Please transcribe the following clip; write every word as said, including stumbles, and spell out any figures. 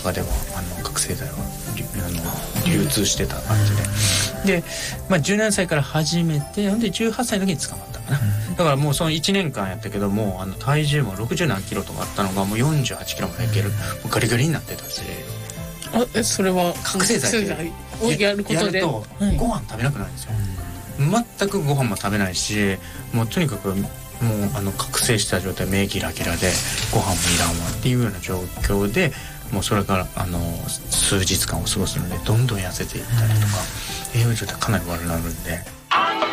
中ではあの覚醒剤はあの流通してた感じで、で、まあ、じゅうななさいから始めて、ほんでじゅうはっさいの時に捕まったかな、だからもうそのいちねんかんやったけども、あの体重もろくじゅうなんキロとかあったのがもうよんじゅうはちキロまでいける、もうガリガリになってたし。 あえそれは覚醒剤をやることでやるとご飯食べなくなるんですよ、はい、全くご飯も食べないし、もうとにかくもうあの覚醒した状態、目ギラギラでご飯もいらんわっていうような状況で、もうそれからあの数日間を過ごすのでどんどん痩せていったりとか、栄養状態かなり悪くなるんで。